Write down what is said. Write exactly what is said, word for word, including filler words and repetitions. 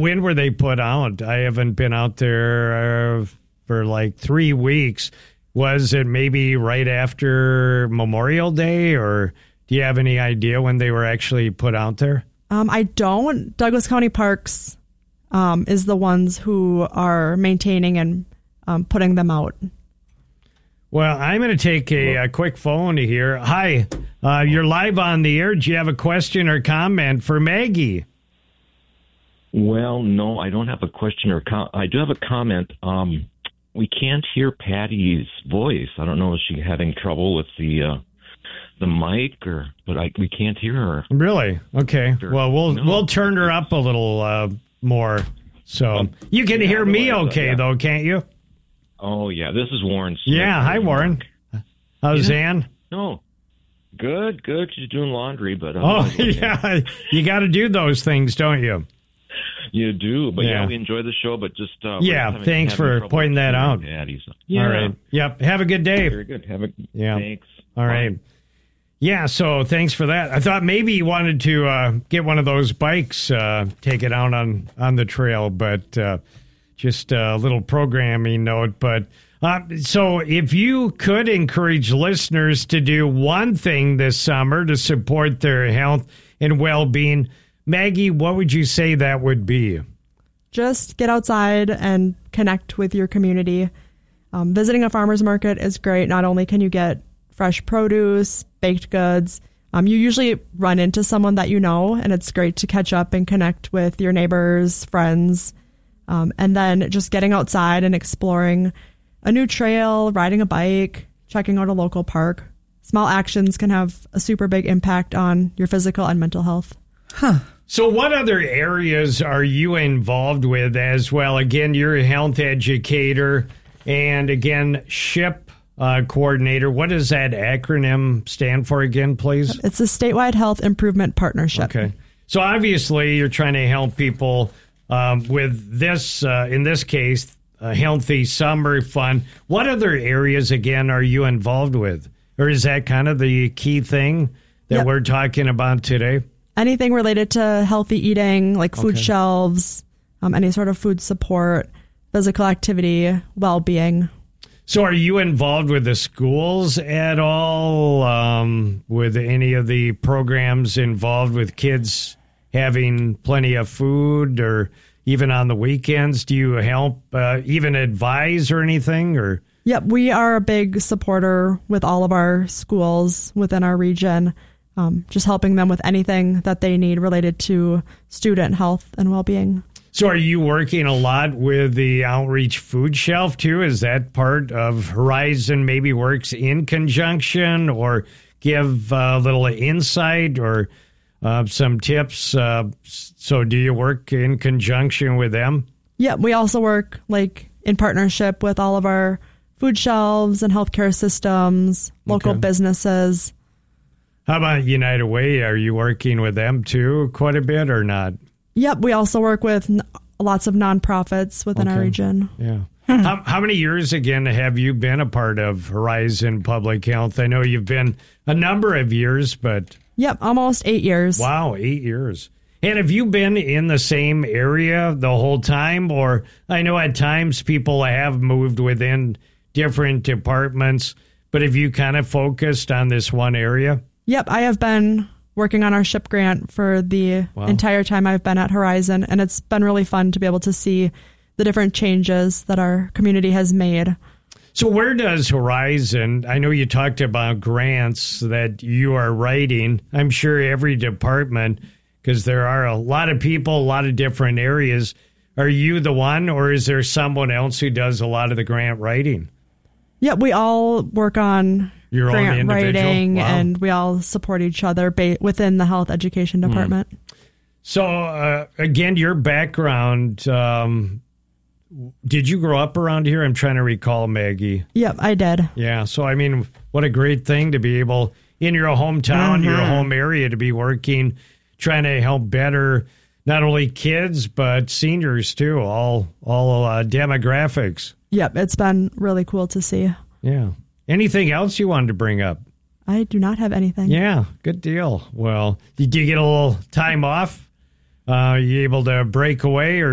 when were they put out? I haven't been out there uh, for like three weeks. Was it maybe right after Memorial Day, or do you have any idea when they were actually put out there? Um, I don't. Douglas County Parks um, is the ones who are maintaining and um, putting them out. Well, I'm going to take a, a quick phone here. Hi, uh, you're live on the air. Do you have a question or comment for Maggie? Well, no, I don't have a question or com- I do have a comment. Um, we can't hear Patty's voice. I don't know if she's having trouble with the uh, the mic, or but I, we can't hear her. Really? Okay. Well, we'll no. we'll turn her up a little uh, more, so um, you can yeah, hear me okay, yeah. though, can't you? Oh yeah, this is Warren Smith. Yeah. Hi, Warren. How's yeah. Ann? No. Good, good. She's doing laundry, but oh yeah, you got to do those things, don't you? You do, but yeah, yeah we enjoy the show. But just uh, yeah, having, thanks having for pointing that out. Patty, so. Yeah. All right. Yep. Have a good day. Very good. Have a yeah. Thanks. All right. Bye. Yeah. So thanks for that. I thought maybe you wanted to uh, get one of those bikes, uh, take it out on on the trail, but uh, just a little programming note. But uh, so if you could encourage listeners to do one thing this summer to support their health and well-being, Maggie, what would you say that would be? Just get outside and connect with your community. Um, visiting a farmer's market is great. Not only can you get fresh produce, baked goods, um, you usually run into someone that you know, and it's great to catch up and connect with your neighbors, friends, um, and then just getting outside and exploring a new trail, riding a bike, checking out a local park. Small actions can have a super big impact on your physical and mental health. Huh. So what other areas are you involved with as well? Again, you're a health educator and, again, SHIP uh, coordinator. What does that acronym stand for again, please? It's a Statewide Health Improvement Partnership. Okay. So obviously you're trying to help people um, with this, uh, in this case, a healthy summer fun. What other areas, again, are you involved with? Or is that kind of the key thing that yep. we're talking about today? Anything related to healthy eating, like food okay. shelves, um, any sort of food support, physical activity, well-being. So are you involved with the schools at all, um, with any of the programs involved with kids having plenty of food, or even on the weekends? Do you help uh, even advise or anything? Or Yep, we are a big supporter with all of our schools within our region. Um, just helping them with anything that they need related to student health and well-being. So are you working a lot with the Outreach Food Shelf, too? Is that part of Horizon, maybe works in conjunction, or give a little insight or uh, some tips? Uh, so do you work in conjunction with them? Yeah, we also work like in partnership with all of our food shelves and healthcare systems, local okay. businesses. How about United Way? Are you working with them too quite a bit or not? Yep. We also work with n- lots of nonprofits within okay. our region. Yeah. how, how many years, again, have you been a part of Horizon Public Health? I know you've been a number of years, but... Yep. Almost eight years. Wow. Eight years. And have you been in the same area the whole time? Or I know at times people have moved within different departments, but have you kind of focused on this one area? Yep, I have been working on our SHIP grant for the wow. entire time I've been at Horizon, and it's been really fun to be able to see the different changes that our community has made. So where does Horizon, I know you talked about grants that you are writing. I'm sure every department, because there are a lot of people, a lot of different areas. Are you the one, or is there someone else who does a lot of the grant writing? Yeah, we all work on Your grant own writing, wow. and we all support each other ba- within the health education department. Mm. So, uh, again, your background, um, did you grow up around here? I'm trying to recall, Maggie. Yep, I did. Yeah, so, I mean, what a great thing to be able, in your hometown, mm-hmm. your home area, to be working, trying to help better not only kids, but seniors, too, all, all uh, demographics. Yep, it's been really cool to see. Yeah. Anything else you wanted to bring up? I do not have anything. Yeah, good deal. Well, did you get a little time off? Uh, you able to break away, or